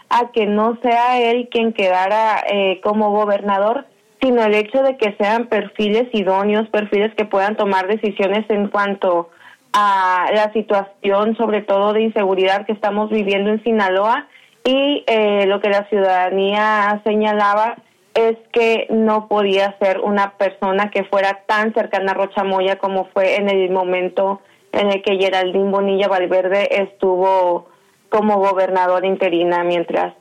a que no sea él quien quedara como gobernador, sino el hecho de que sean perfiles idóneos, perfiles que puedan tomar decisiones en cuanto a la situación, sobre todo de inseguridad que estamos viviendo en Sinaloa, y lo que la ciudadanía señalaba es que no podía ser una persona que fuera tan cercana a Rocha Moya como fue en el momento en el que Geraldine Bonilla Valverde estuvo como gobernadora interina mientras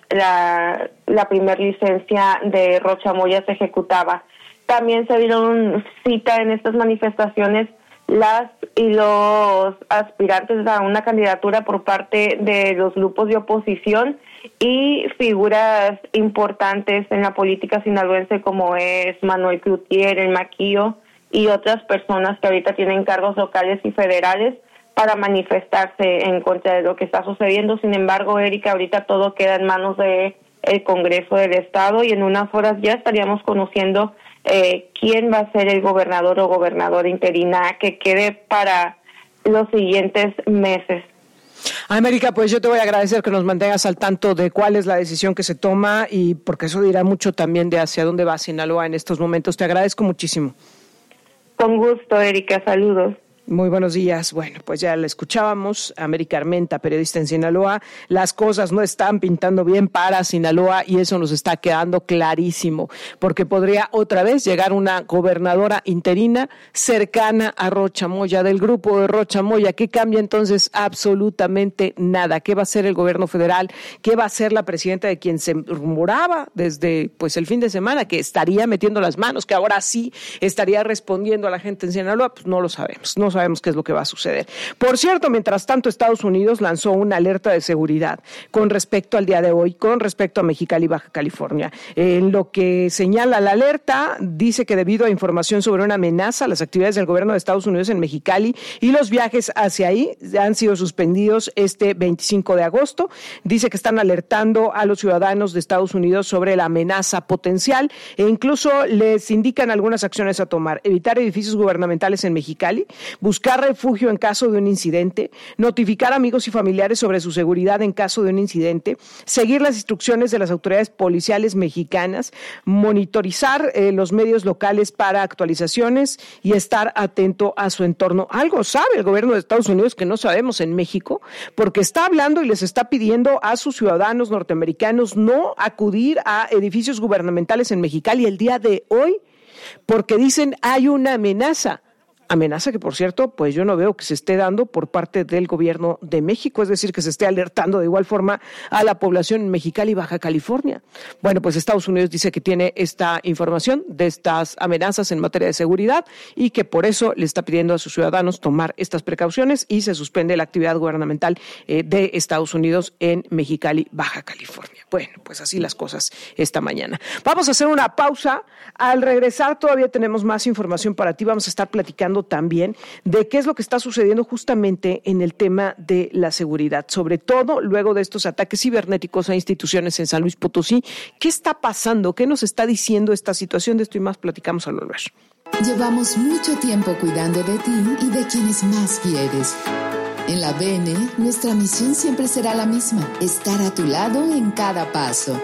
la primer licencia de Rocha Moya se ejecutaba. También se dieron cita en estas manifestaciones las y los aspirantes a una candidatura por parte de los grupos de oposición y figuras importantes en la política sinaloense como es Manuel Cloutier, el Maquillo y otras personas que ahorita tienen cargos locales y federales para manifestarse en contra de lo que está sucediendo. Sin embargo, Erika, ahorita todo queda en manos de el Congreso del Estado y en unas horas ya estaríamos conociendo quién va a ser el gobernador o gobernadora interina que quede para los siguientes meses. América, pues yo te voy a agradecer que nos mantengas al tanto de cuál es la decisión que se toma y porque eso dirá mucho también de hacia dónde va Sinaloa en estos momentos. Te agradezco muchísimo. Con gusto, Erika. Saludos. Muy buenos días. Bueno, pues ya la escuchábamos, América Armenta, periodista en Sinaloa. Las cosas no están pintando bien para Sinaloa y eso nos está quedando clarísimo, porque podría otra vez llegar una gobernadora interina cercana a Rocha Moya, del grupo de Rocha Moya. ¿Qué cambia entonces? Absolutamente nada. ¿Qué va a hacer el gobierno federal? ¿Qué va a hacer la presidenta de quien se rumoraba desde pues el fin de semana que estaría metiendo las manos, que ahora sí estaría respondiendo a la gente en Sinaloa? Pues no lo sabemos. No sabemos qué es lo que va a suceder. Por cierto, mientras tanto, Estados Unidos lanzó una alerta de seguridad con respecto al día de hoy, con respecto a Mexicali y Baja California. En lo que señala la alerta, dice que debido a información sobre una amenaza, las actividades del gobierno de Estados Unidos en Mexicali y los viajes hacia ahí han sido suspendidos este 25 de agosto. Dice que están alertando a los ciudadanos de Estados Unidos sobre la amenaza potencial e incluso les indican algunas acciones a tomar: evitar edificios gubernamentales en Mexicali, buscar refugio en caso de un incidente, notificar a amigos y familiares sobre su seguridad en caso de un incidente, seguir las instrucciones de las autoridades policiales mexicanas, monitorizar los medios locales para actualizaciones y estar atento a su entorno. Algo sabe el gobierno de Estados Unidos que no sabemos en México, porque está hablando y les está pidiendo a sus ciudadanos norteamericanos no acudir a edificios gubernamentales en Mexicali el día de hoy, porque dicen hay una amenaza. Amenaza que, por cierto, pues yo no veo que se esté dando por parte del gobierno de México, es decir, que se esté alertando de igual forma a la población en Mexicali y Baja California. Bueno, pues Estados Unidos dice que tiene esta información de estas amenazas en materia de seguridad y que por eso le está pidiendo a sus ciudadanos tomar estas precauciones y se suspende la actividad gubernamental de Estados Unidos en Mexicali, Baja California. Bueno, pues así las cosas esta mañana. Vamos a hacer una pausa. Al regresar todavía tenemos más información para ti. Vamos a estar platicando también de qué es lo que está sucediendo justamente en el tema de la seguridad, sobre todo luego de estos ataques cibernéticos a instituciones en San Luis Potosí. ¿Qué está pasando? ¿Qué nos está diciendo esta situación? De esto y más platicamos al volver. Llevamos mucho tiempo cuidando de ti y de quienes más quieres. En la BN, nuestra misión siempre será la misma: estar a tu lado en cada paso.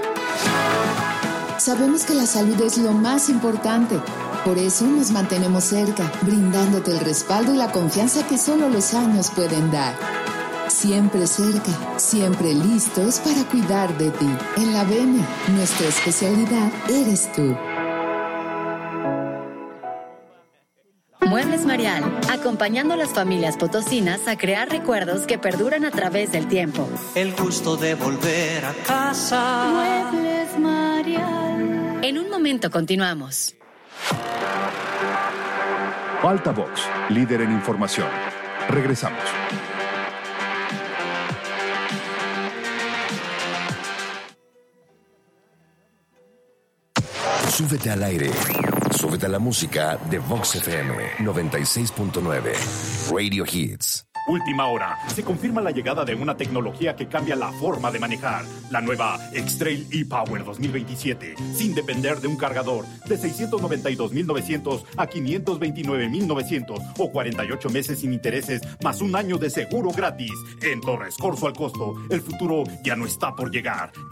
Sabemos que la salud es lo más importante. Por eso nos mantenemos cerca, brindándote el respaldo y la confianza que solo los años pueden dar. Siempre cerca, siempre listos para cuidar de ti. En la BN, nuestra especialidad eres tú. Muebles Marial, acompañando a las familias potosinas a crear recuerdos que perduran a través del tiempo. El gusto de volver a casa. Muebles Marial. En un momento continuamos. Altavox, líder en información. Regresamos. Súbete al aire. Súbete a la música de Vox FM 96.9. Radio Hits. Última hora. Se confirma la llegada de una tecnología que cambia la forma de manejar. La nueva X-Trail e-Power 2027. Sin depender de un cargador. De 692,900 a 529,900. O 48 meses sin intereses, más un año de seguro gratis. En Torres Corzo al costo. El futuro ya no está por llegar.